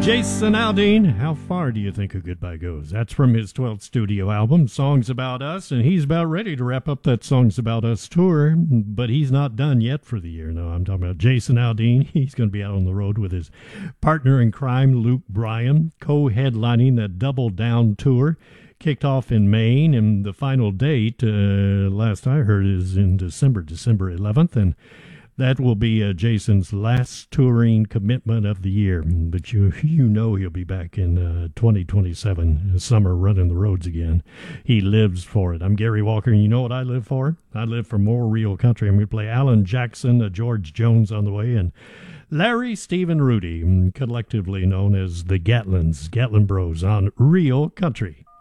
Jason Aldean, How Far Do You Think a Goodbye Goes? That's from his 12th studio album, Songs About Us, and he's about ready to wrap up that Songs About Us tour, but he's not done yet for the year. No, I'm talking about Jason Aldean. He's going to be out on the road with his partner in crime, Luke Bryan, co-headlining that Double Down tour. Kicked off in Maine, and the final date, last I heard, is in December 11th, and that will be Jason's last touring commitment of the year. But you know he'll be back in 2027, summer, running the roads again. He lives for it. I'm Gary Walker, and you know what I live for? I live for more real country. I'm going to play Alan Jackson, George Jones on the way, and Larry, Steve, and Rudy, collectively known as the Gatlin Bros on Real Country.